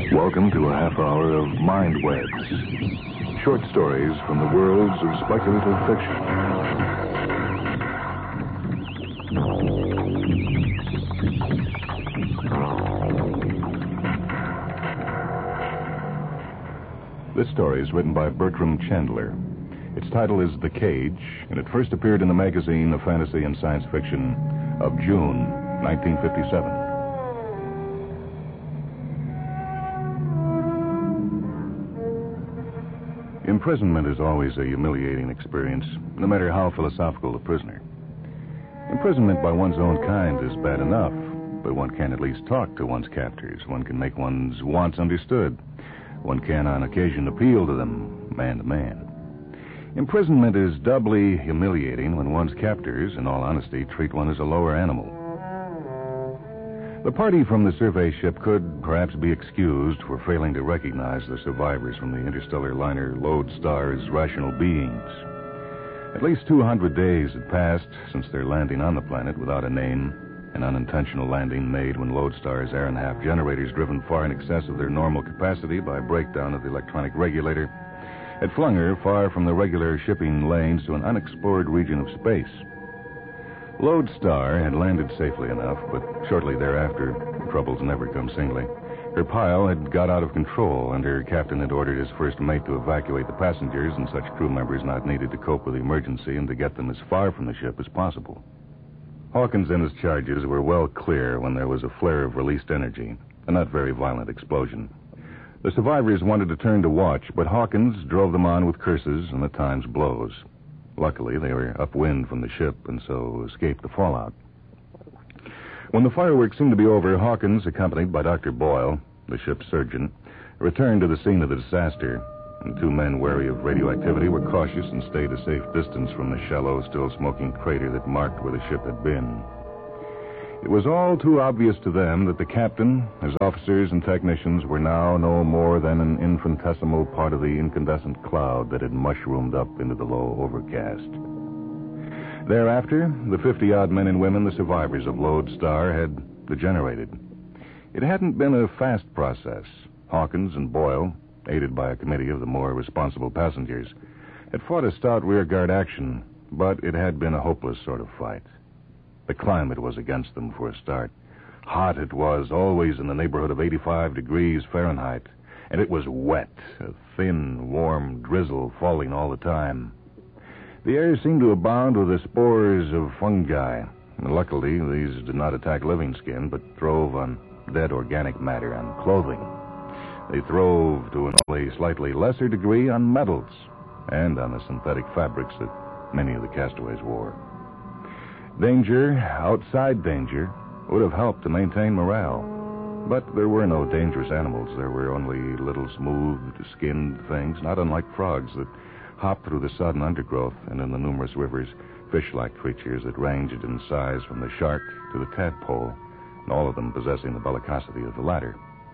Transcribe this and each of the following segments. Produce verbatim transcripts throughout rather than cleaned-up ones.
Welcome to a half hour of Mind Webs. Short stories from the worlds of speculative fiction. This story is written by Bertram Chandler. Its title is The Cage, and it first appeared in the magazine of fantasy and science fiction of June nineteen fifty-seven. Imprisonment is always a humiliating experience, no matter how philosophical the prisoner. Imprisonment by one's own kind is bad enough, but one can at least talk to one's captors. One can make one's wants understood. One can, on occasion, appeal to them, man to man. Imprisonment is doubly humiliating when one's captors, in all honesty, treat one as a lower animal. The party from the survey ship could perhaps be excused for failing to recognize the survivors from the interstellar liner Lodestar as rational beings. At least two hundred days had passed since their landing on the planet without a name, an unintentional landing made when Lodestar's air and a half generators, driven far in excess of their normal capacity by breakdown of the electronic regulator, had flung her far from the regular shipping lanes to an unexplored region of space. Lodestar had landed safely enough, but shortly thereafter, troubles never come singly. Her pile had got out of control, and her captain had ordered his first mate to evacuate the passengers and such crew members not needed to cope with the emergency and to get them as far from the ship as possible. Hawkins and his charges were well clear when there was a flare of released energy, a not very violent explosion. The survivors wanted to turn to watch, but Hawkins drove them on with curses and at times blows. Luckily, they were upwind from the ship and so escaped the fallout. When the fireworks seemed to be over, Hawkins, accompanied by Doctor Boyle, the ship's surgeon, returned to the scene of the disaster. And two men wary of radioactivity were cautious and stayed a safe distance from the shallow, still smoking crater that marked where the ship had been. It was all too obvious to them that the captain, his officers, and technicians were now no more than an infinitesimal part of the incandescent cloud that had mushroomed up into the low overcast. Thereafter, the fifty-odd men and women, the survivors of Lodestar, had degenerated. It hadn't been a fast process. Hawkins and Boyle, aided by a committee of the more responsible passengers, had fought a stout rearguard action, but it had been a hopeless sort of fight. The climate was against them for a start. Hot it was, always in the neighborhood of eighty-five degrees Fahrenheit, and it was wet, a thin, warm drizzle falling all the time. The air seemed to abound with the spores of fungi. And luckily, these did not attack living skin, but throve on dead organic matter on clothing. They throve to an only slightly lesser degree on metals and on the synthetic fabrics that many of the castaways wore. Danger, outside danger, would have helped to maintain morale. But there were no dangerous animals. There were only little smooth-skinned things, not unlike frogs, that hopped through the sodden undergrowth, and in the numerous rivers, fish-like creatures that ranged in size from the shark to the tadpole, and all of them possessing the bellicosity of the latter.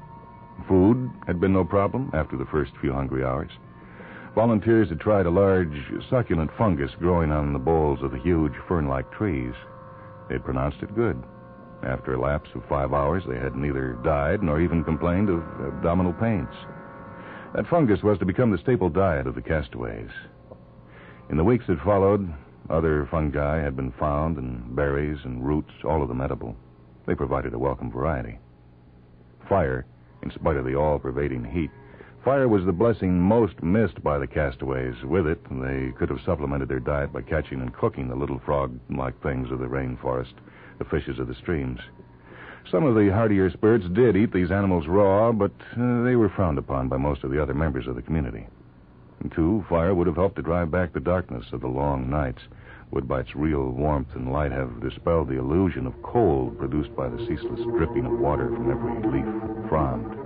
Food had been no problem after the first few hungry hours. Volunteers had tried a large, succulent fungus growing on the boles of the huge fern-like trees. They had pronounced it good. After a lapse of five hours, they had neither died nor even complained of abdominal pains. That fungus was to become the staple diet of the castaways. In the weeks that followed, other fungi had been found, and berries and roots, all of them edible. They provided a welcome variety. Fire, in spite of the all-pervading heat, fire was the blessing most missed by the castaways. With it, they could have supplemented their diet by catching and cooking the little frog-like things of the rainforest, the fishes of the streams. Some of the hardier spirits did eat these animals raw, but uh, they were frowned upon by most of the other members of the community. And two, fire would have helped to drive back the darkness of the long nights, would by its real warmth and light have dispelled the illusion of cold produced by the ceaseless dripping of water from every leaf and frond.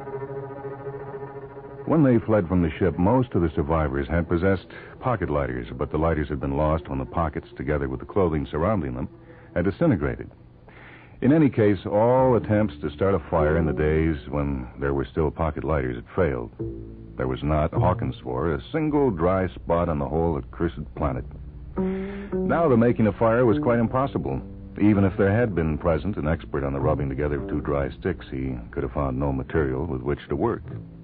When they fled from the ship, most of the survivors had possessed pocket lighters, but the lighters had been lost when the pockets, together with the clothing surrounding them, had disintegrated. In any case, all attempts to start a fire in the days when there were still pocket lighters had failed. There was not, Hawkins swore, a single dry spot on the whole accursed planet. Now the making of fire was quite impossible. Even if there had been present an expert on the rubbing together of two dry sticks, he could have found no material with which to work.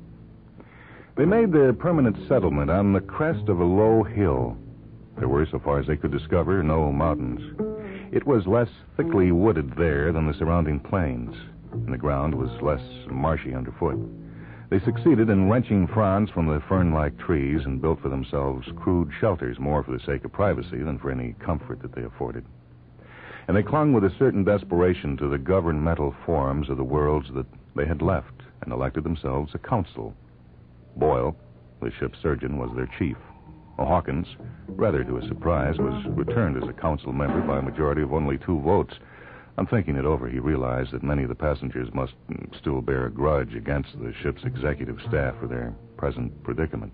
They made their permanent settlement on the crest of a low hill. There were, so far as they could discover, no mountains. It was less thickly wooded there than the surrounding plains, and the ground was less marshy underfoot. They succeeded in wrenching fronds from the fern-like trees and built for themselves crude shelters, more for the sake of privacy than for any comfort that they afforded. And they clung with a certain desperation to the governmental forms of the worlds that they had left and elected themselves a council. Boyle, the ship's surgeon, was their chief. Hawkins, rather to his surprise, was returned as a council member by a majority of only two votes. On thinking it over, he realized that many of the passengers must still bear a grudge against the ship's executive staff for their present predicament.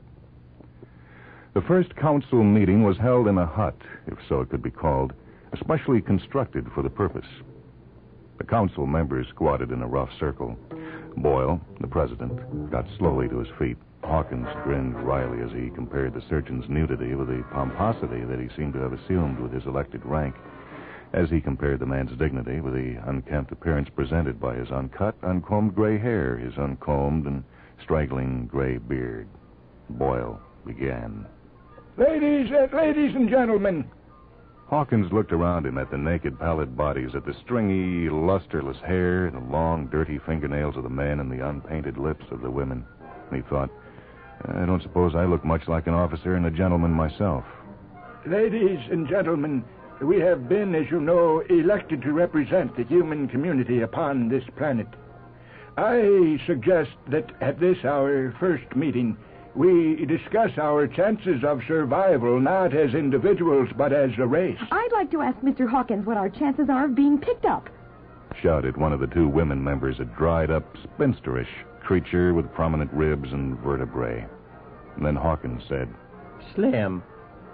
The first council meeting was held in a hut, if so it could be called, especially constructed for the purpose. The council members squatted in a rough circle. Boyle, the president, got slowly to his feet. Hawkins grinned wryly as he compared the surgeon's nudity with the pomposity that he seemed to have assumed with his elected rank, as he compared the man's dignity with the unkempt appearance presented by his uncut, uncombed gray hair, his uncombed and straggling gray beard. Boyle began. Ladies, uh, ladies and gentlemen. Hawkins looked around him at the naked, pallid bodies, at the stringy, lusterless hair, the long, dirty fingernails of the men, and the unpainted lips of the women. And he thought, I don't suppose I look much like an officer and a gentleman myself. Ladies and gentlemen, we have been, as you know, elected to represent the human community upon this planet. I suggest that at this, our first meeting, we discuss our chances of survival not as individuals, but as a race. I'd like to ask Mister Hawkins what our chances are of being picked up, shouted one of the two women members, a dried-up, spinsterish creature with prominent ribs and vertebrae. And then Hawkins said, Slim,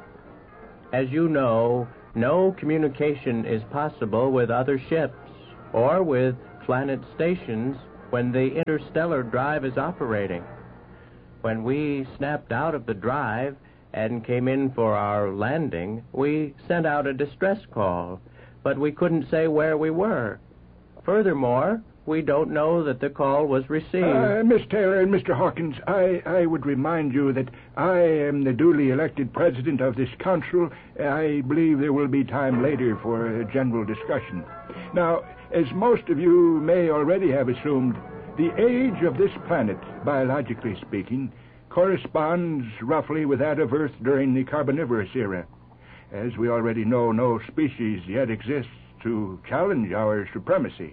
as you know, no communication is possible with other ships or with planet stations when the interstellar drive is operating. When we snapped out of the drive and came in for our landing, we sent out a distress call, but we couldn't say where we were. Furthermore, we don't know that the call was received. Uh, Miss Taylor and Mister Hawkins, I, I would remind you that I am the duly elected president of this council. I believe there will be time later for a general discussion. Now, as most of you may already have assumed, the age of this planet, biologically speaking, corresponds roughly with that of Earth during the Carboniferous era. As we already know, no species yet exists to challenge our supremacy.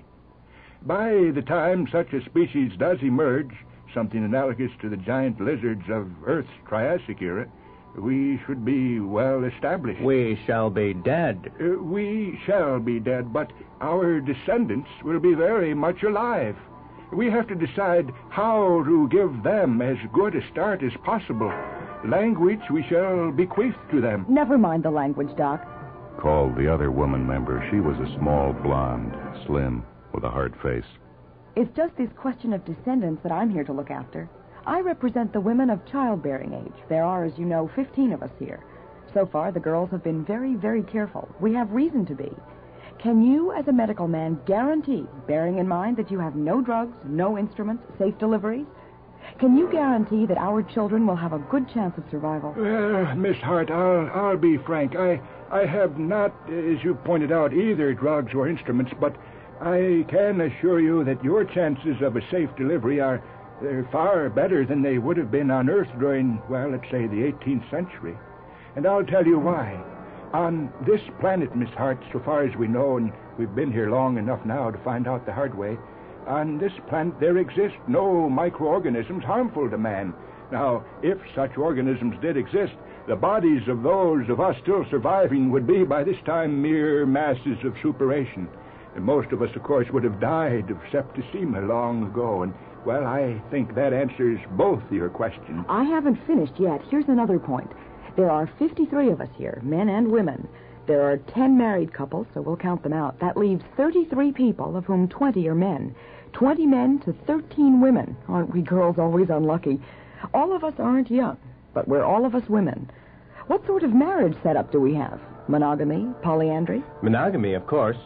By the time such a species does emerge, something analogous to the giant lizards of Earth's Triassic era, we should be well established. We shall be dead. Uh, we shall be dead, but our descendants will be very much alive. We have to decide how to give them as good a start as possible. Language we shall bequeath to them. Never mind the language, Doc, called the other woman member. She was a small blonde, slim, with a hard face. It's just this question of descendants that I'm here to look after. I represent the women of childbearing age. There are, as you know, fifteen of us here. So far, the girls have been very, very careful. We have reason to be. Can you, as a medical man, guarantee, bearing in mind that you have no drugs, no instruments, safe deliveries, can you guarantee that our children will have a good chance of survival? Well, Miss Hart, I'll, I'll be frank. I, I have not, as you pointed out, either drugs or instruments, but I can assure you that your chances of a safe delivery are uh, far better than they would have been on Earth during, well, let's say the eighteenth century. And I'll tell you why. On this planet, Miss Hart, so far as we know, and we've been here long enough now to find out the hard way, on this planet there exist no microorganisms harmful to man. Now, if such organisms did exist, the bodies of those of us still surviving would be by this time mere masses of suppuration. And most of us, of course, would have died of septicemia long ago. And, well, I think that answers both your questions. I haven't finished yet. Here's another point. There are fifty-three of us here, men and women. There are ten married couples, so we'll count them out. That leaves thirty-three people, of whom twenty are men. twenty men to thirteen women. Aren't we girls always unlucky? All of us aren't young, but we're all of us women. What sort of marriage setup do we have? Monogamy? Polyandry? Monogamy, of course.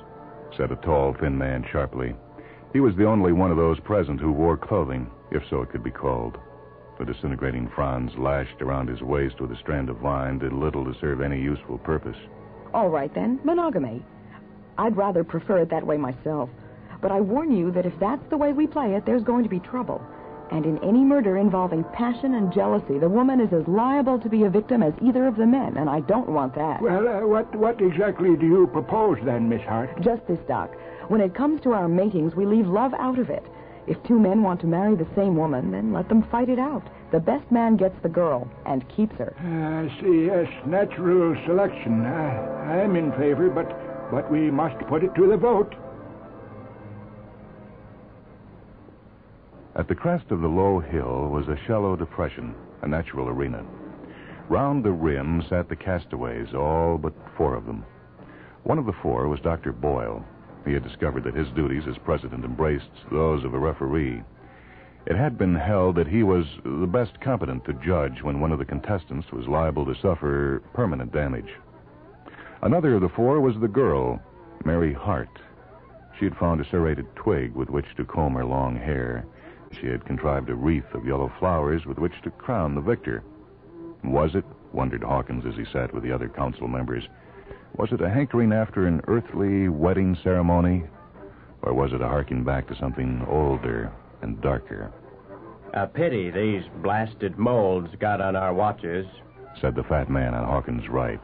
said a tall, thin man sharply. He was the only one of those present who wore clothing, if so it could be called. The disintegrating fronds lashed around his waist with a strand of vine did little to serve any useful purpose. All right, then, monogamy. I'd rather prefer it that way myself. But I warn you that if that's the way we play it, there's going to be trouble. And in any murder involving passion and jealousy, the woman is as liable to be a victim as either of the men, and I don't want that. Well, uh, what, what exactly do you propose then, Miss Hart? Just this, Doc. When it comes to our matings, we leave love out of it. If two men want to marry the same woman, then let them fight it out. The best man gets the girl and keeps her. Uh, I see, yes, natural selection. Uh, I'm in favor, but, but we must put it to the vote. At the crest of the low hill was a shallow depression, a natural arena. Round the rim sat the castaways, all but four of them. One of the four was Doctor Boyle. He had discovered that his duties as president embraced those of a referee. It had been held that he was the best competent to judge when one of the contestants was liable to suffer permanent damage. Another of the four was the girl, Mary Hart. She had found a serrated twig with which to comb her long hair. She had contrived a wreath of yellow flowers with which to crown the victor. Was it, wondered Hawkins as he sat with the other council members, was it a hankering after an earthly wedding ceremony? Or was it a harking back to something older and darker? A pity these blasted molds got on our watches, said the fat man on Hawkins' right.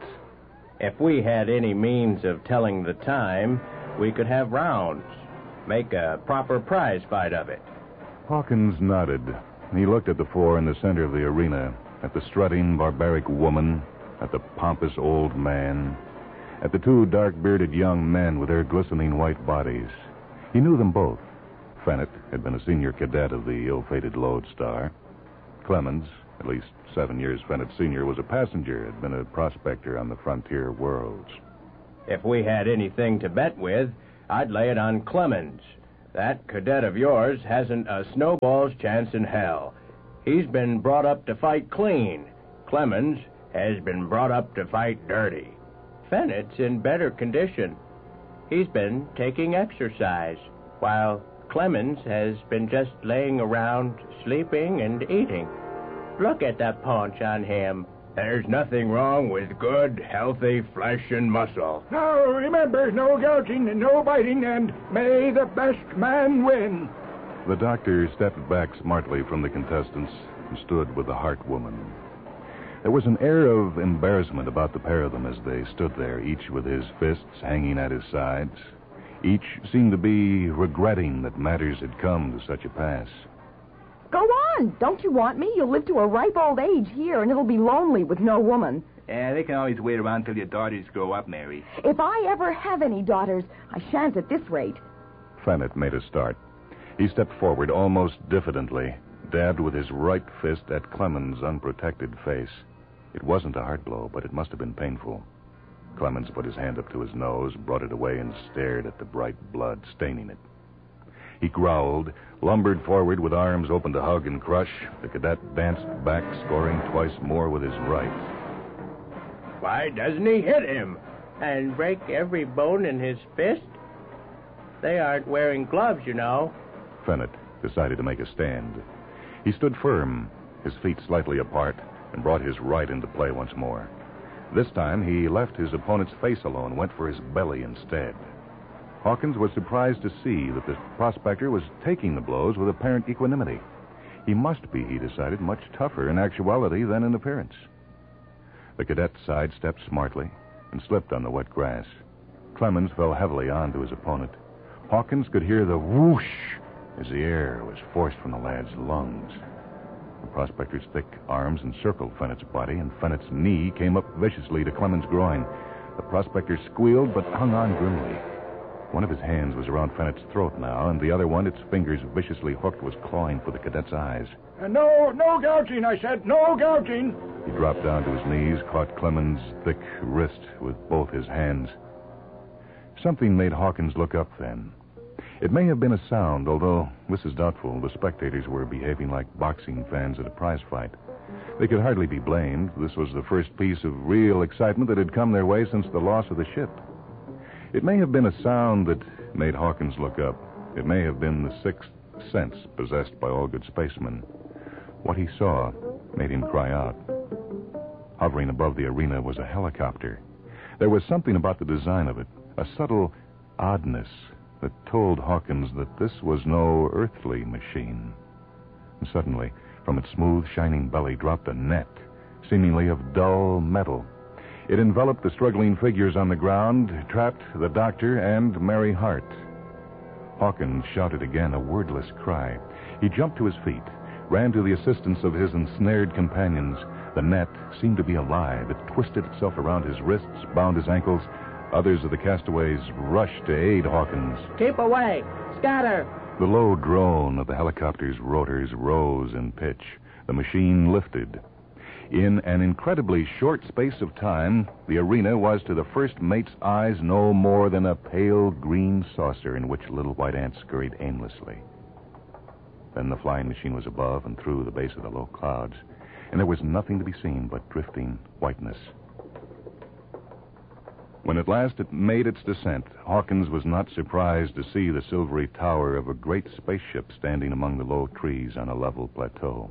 If we had any means of telling the time, we could have rounds. Make a proper prize fight of it. Hawkins nodded. He looked at the four in the center of the arena, at the strutting, barbaric woman, at the pompous old man, at the two dark-bearded young men with their glistening white bodies. He knew them both. Fennett had been a senior cadet of the ill-fated Lodestar. Clemens, at least seven years Fennett Senior, was a passenger, had been a prospector on the frontier worlds. If we had anything to bet with, I'd lay it on Clemens. That cadet of yours hasn't a snowball's chance in hell. He's been brought up to fight clean. Clemens has been brought up to fight dirty. Fennett's in better condition. He's been taking exercise, while Clemens has been just laying around, sleeping and eating. Look at that paunch on him. There's nothing wrong with good, healthy flesh and muscle. Now, remember, no gouging and no biting, and may the best man win. The doctor stepped back smartly from the contestants and stood with the Hart woman. There was an air of embarrassment about the pair of them as they stood there, each with his fists hanging at his sides. Each seemed to be regretting that matters had come to such a pass. Go on. Don't you want me? You'll live to a ripe old age here, and it'll be lonely with no woman. Yeah, they can always wait around till your daughters grow up, Mary. If I ever have any daughters, I shan't at this rate. Fennett made a start. He stepped forward almost diffidently, dabbed with his right fist at Clemens' unprotected face. It wasn't a heart blow, but it must have been painful. Clemens put his hand up to his nose, brought it away, and stared at the bright blood staining it. He growled, lumbered forward with arms open to hug and crush. The cadet danced back, scoring twice more with his right. Why doesn't he hit him and break every bone in his fist? They aren't wearing gloves, you know. Fennett decided to make a stand. He stood firm, his feet slightly apart, and brought his right into play once more. This time, he left his opponent's face alone and went for his belly instead. Hawkins was surprised to see that the prospector was taking the blows with apparent equanimity. He must be, he decided, much tougher in actuality than in appearance. The cadet sidestepped smartly and slipped on the wet grass. Clemens fell heavily onto his opponent. Hawkins could hear the whoosh as the air was forced from the lad's lungs. The prospector's thick arms encircled Fennett's body, and Fennett's knee came up viciously to Clemens' groin. The prospector squealed but hung on grimly. One of his hands was around Fennett's throat now, and the other one, its fingers viciously hooked, was clawing for the cadet's eyes. Uh, no, no gouging, I said. No gouging. He dropped down to his knees, caught Clemens' thick wrist with both his hands. Something made Hawkins look up then. It may have been a sound, although this is doubtful. The spectators were behaving like boxing fans at a prize fight. They could hardly be blamed. This was the first piece of real excitement that had come their way since the loss of the ship. It may have been a sound that made Hawkins look up. It may have been the sixth sense possessed by all good spacemen. What he saw made him cry out. Hovering above the arena was a helicopter. There was something about the design of it, a subtle oddness that told Hawkins that this was no earthly machine. And suddenly, from its smooth, shining belly dropped a net, seemingly of dull metal. It enveloped the struggling figures on the ground, trapped the doctor and Mary Hart. Hawkins shouted again, a wordless cry. He jumped to his feet, ran to the assistance of his ensnared companions. The net seemed to be alive. It twisted itself around his wrists, bound his ankles. Others of the castaways rushed to aid Hawkins. Keep away! Scatter! The low drone of the helicopter's rotors rose in pitch. The machine lifted. In an incredibly short space of time, the arena was to the first mate's eyes no more than a pale green saucer in which little white ants scurried aimlessly. Then the flying machine was above and through the base of the low clouds, and there was nothing to be seen but drifting whiteness. When at last it made its descent, Hawkins was not surprised to see the silvery tower of a great spaceship standing among the low trees on a level plateau.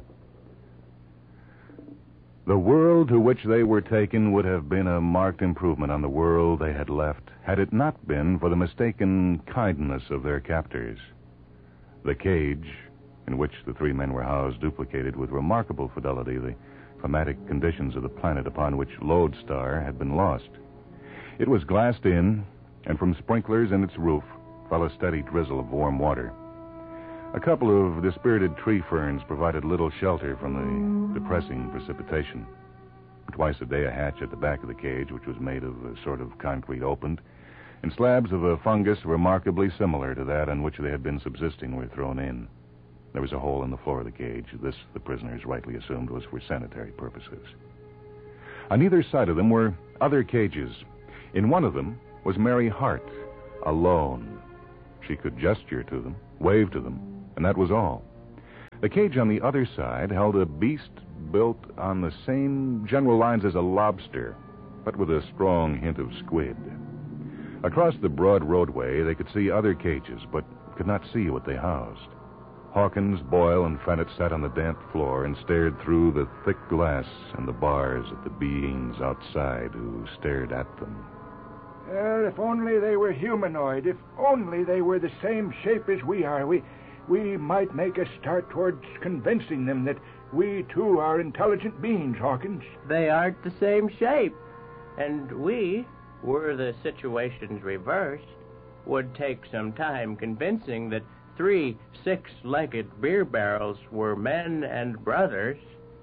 The world to which they were taken would have been a marked improvement on the world they had left, had it not been for the mistaken kindness of their captors. The cage in which the three men were housed duplicated with remarkable fidelity the climatic conditions of the planet upon which Lodestar had been lost. It was glassed in, and from sprinklers in its roof fell a steady drizzle of warm water. A couple of dispirited tree ferns provided little shelter from the depressing precipitation. Twice a day a hatch at the back of the cage, which was made of a sort of concrete, opened, and slabs of a fungus remarkably similar to that on which they had been subsisting were thrown in. There was a hole in the floor of the cage. This, the prisoners rightly assumed, was for sanitary purposes. On either side of them were other cages. In one of them was Mary Hart, alone. She could gesture to them, wave to them, and that was all. The cage on the other side held a beast built on the same general lines as a lobster, but with a strong hint of squid. Across the broad roadway, they could see other cages, but could not see what they housed. Hawkins, Boyle, and Fennett sat on the damp floor and stared through the thick glass and the bars at the beings outside who stared at them. Well, if only they were humanoid, if only they were the same shape as we are, we, we might make a start towards convincing them that we, too, are intelligent beings, Hawkins. They aren't the same shape. And we, were the situations reversed, would take some time convincing that three six-legged beer barrels were men and brothers.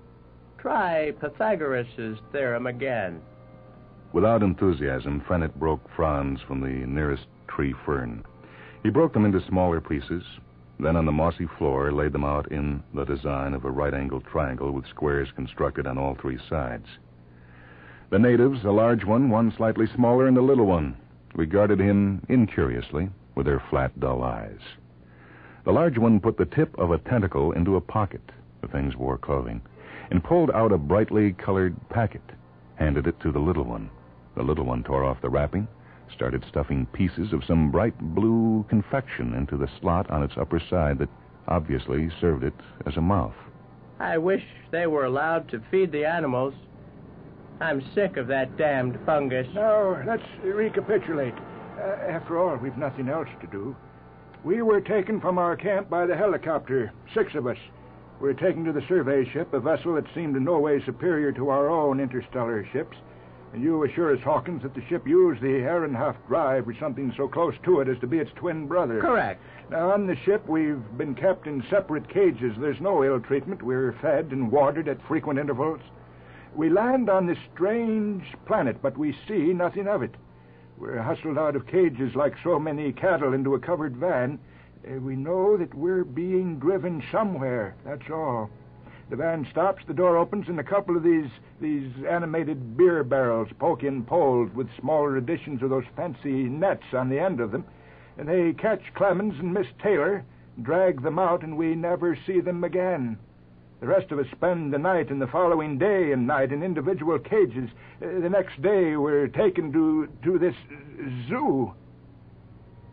Try Pythagoras' theorem again. Without enthusiasm, Fennett broke fronds from the nearest tree fern. He broke them into smaller pieces, then on the mossy floor laid them out in the design of a right-angled triangle with squares constructed on all three sides. The natives, a large one, one slightly smaller, and a little one, regarded him incuriously with their flat, dull eyes. The large one put the tip of a tentacle into a pocket, the things wore clothing, and pulled out a brightly colored packet, handed it to the little one. The little one tore off the wrapping, started stuffing pieces of some bright blue confection into the slot on its upper side that obviously served it as a mouth. I wish they were allowed to feed the animals. I'm sick of that damned fungus. Now, let's recapitulate. Uh, after all, we've nothing else to do. We were taken from our camp by the helicopter, six of us. We were taken to the survey ship, a vessel that seemed in no way superior to our own interstellar ships. And you assure us, Hawkins, that the ship used the Ehrenhof drive or something so close to it as to be its twin brother. Correct. Now, on the ship, we've been kept in separate cages. There's no ill treatment. We're fed and watered at frequent intervals. We land on this strange planet, but we see nothing of it. We're hustled out of cages like so many cattle into a covered van. Uh, we know that we're being driven somewhere, that's all. The van stops, the door opens, and a couple of these these animated beer barrels poke in poles with smaller editions of those fancy nets on the end of them. And they catch Clemens and Miss Taylor, drag them out, and we never see them again. The rest of us spend the night and the following day and night in individual cages. Uh, the next day we're taken to, to this zoo.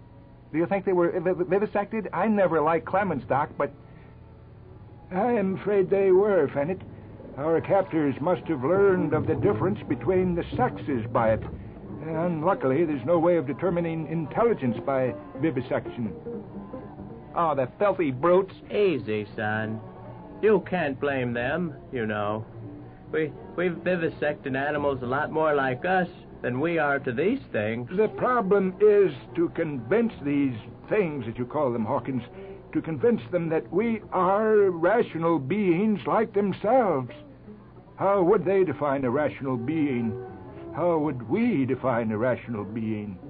Do you think they were viv- vivisected? I never liked Clemens, Doc, but... I am afraid they were, Fennett. Our captors must have learned of the difference between the sexes by it. Unluckily, there's no way of determining intelligence by vivisection. Oh, the filthy brutes. Easy, son. You can't blame them, you know. We, we've vivisected animals a lot more like us than we are to these things. The problem is to convince these things, as you call them, Hawkins, to convince them that we are rational beings like themselves. How would they define a rational being? How would we define a rational being?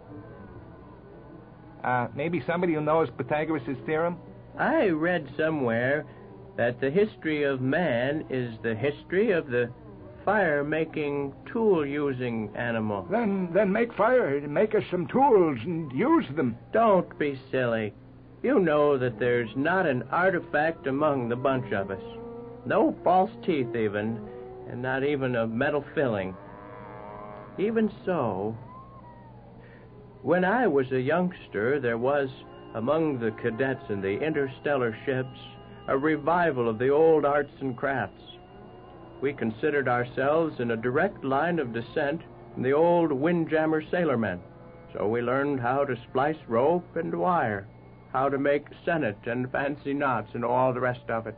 Uh, maybe somebody who knows Pythagoras' theorem? I read somewhere that the history of man is the history of the fire-making, tool-using animal. Then, then make fire, make us some tools and use them. Don't be silly. You know that there's not an artifact among the bunch of us. No false teeth even, and not even a metal filling. Even so, when I was a youngster, there was, among the cadets in the interstellar ships, a revival of the old arts and crafts. We considered ourselves in a direct line of descent from the old windjammer sailormen, so we learned how to splice rope and wire, how to make sennet and fancy knots and all the rest of it.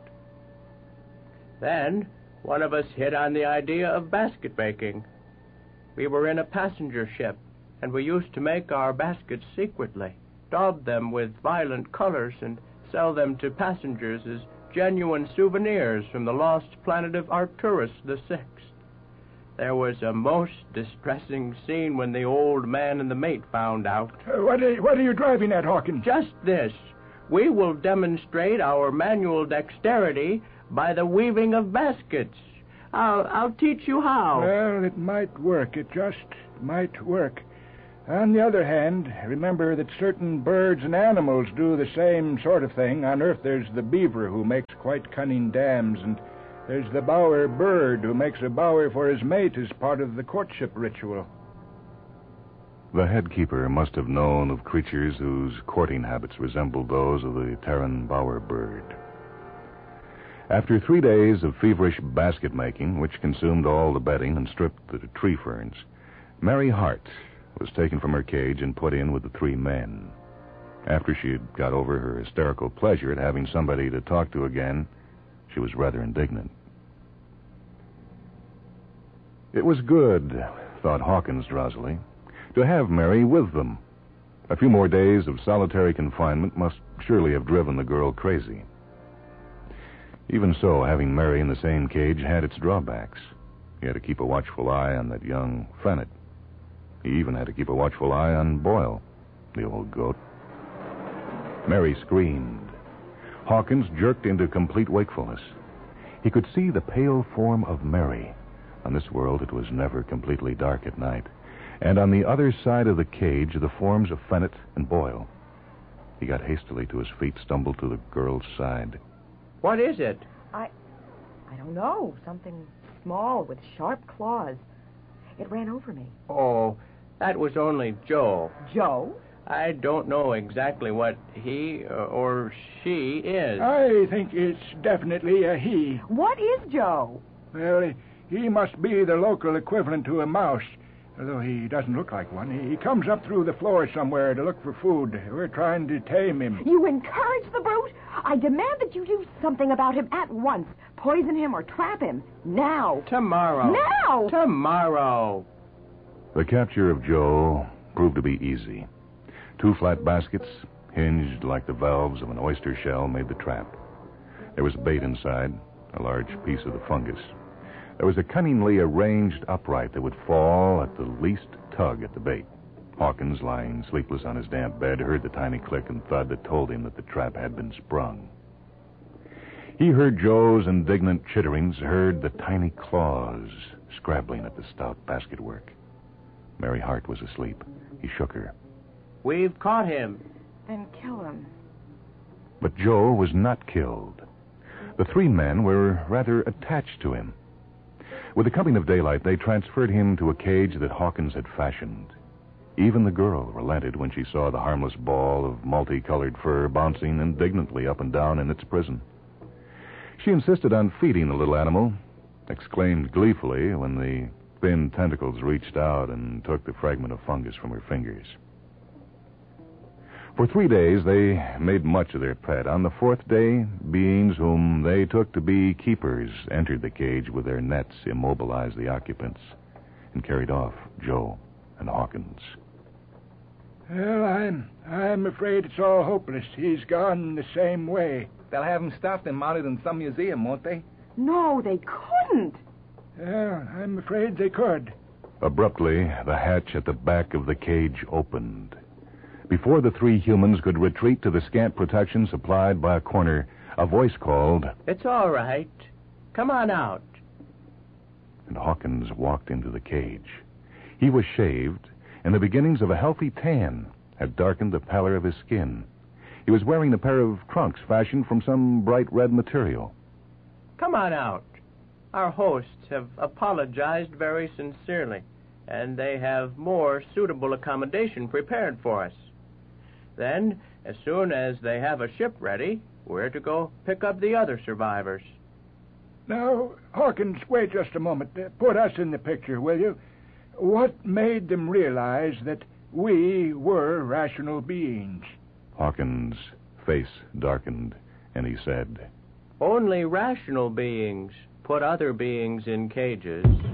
Then, one of us hit on the idea of basket making. We were in a passenger ship, and we used to make our baskets secretly, daub them with violent colors, and sell them to passengers as genuine souvenirs from the lost planet of Arcturus the Sixth. There was a most distressing scene when the old man and the mate found out. Uh, what, are, what are you driving at, Hawkins? Just this. We will demonstrate our manual dexterity by the weaving of baskets. I'll, I'll teach you how. Well, it might work. It just might work. On the other hand, remember that certain birds and animals do the same sort of thing. On Earth, there's the beaver who makes quite cunning dams, and there's the bower bird who makes a bower for his mate as part of the courtship ritual. The head keeper must have known of creatures whose courting habits resembled those of the Terran bower bird. After three days of feverish basket making, which consumed all the bedding and stripped the tree ferns, Mary Hart was taken from her cage and put in with the three men. After she had got over her hysterical pleasure at having somebody to talk to again, she was rather indignant. It was good, thought Hawkins drowsily, to have Mary with them. A few more days of solitary confinement must surely have driven the girl crazy. Even so, having Mary in the same cage had its drawbacks. He had to keep a watchful eye on that young Fennett. He even had to keep a watchful eye on Boyle, the old goat. Mary screamed. Hawkins jerked into complete wakefulness. He could see the pale form of Mary. On this world, it was never completely dark at night. And on the other side of the cage, the forms of Fennett and Boyle. He got hastily to his feet, stumbled to the girl's side. What is it? I... I don't know. Something small with sharp claws. It ran over me. Oh, that was only Joe. Joe? I don't know exactly what he uh, or she is. I think it's definitely a he. What is Joe? Well, he must be the local equivalent to a mouse, although he doesn't look like one. He comes up through the floor somewhere to look for food. We're trying to tame him. You encourage the brute? I demand that you do something about him at once. Poison him or trap him. Now. Tomorrow. Now! Tomorrow. The capture of Joe proved to be easy. Two flat baskets, hinged like the valves of an oyster shell, made the trap. There was bait inside, a large piece of the fungus. There was a cunningly arranged upright that would fall at the least tug at the bait. Hawkins, lying sleepless on his damp bed, heard the tiny click and thud that told him that the trap had been sprung. He heard Joe's indignant chitterings, heard the tiny claws scrabbling at the stout basketwork. Mary Hart was asleep. He shook her. We've caught him. Then kill him. But Joe was not killed. The three men were rather attached to him. With the coming of daylight, they transferred him to a cage that Hawkins had fashioned. Even the girl relented when she saw the harmless ball of multicolored fur bouncing indignantly up and down in its prison. She insisted on feeding the little animal, exclaimed gleefully when the thin tentacles reached out and took the fragment of fungus from her fingers. For three days, they made much of their pet. On the fourth day, beings whom they took to be keepers entered the cage with their nets, immobilized the occupants, and carried off Joe and Hawkins. Well, I'm I'm afraid it's all hopeless. He's gone the same way. They'll have him stuffed and mounted in some museum, won't they? No, they couldn't. Well, I'm afraid they could. Abruptly, the hatch at the back of the cage opened. Before the three humans could retreat to the scant protection supplied by a corner, a voice called, "It's all right. Come on out." And Hawkins walked into the cage. He was shaved, and the beginnings of a healthy tan had darkened the pallor of his skin. He was wearing a pair of trunks fashioned from some bright red material. Come on out. Our hosts have apologized very sincerely, and they have more suitable accommodation prepared for us. Then, as soon as they have a ship ready, we're to go pick up the other survivors. Now, Hawkins, wait just a moment. Uh, Put us in the picture, will you? What made them realize that we were rational beings? Hawkins' face darkened, and he said, Only rational beings put other beings in cages.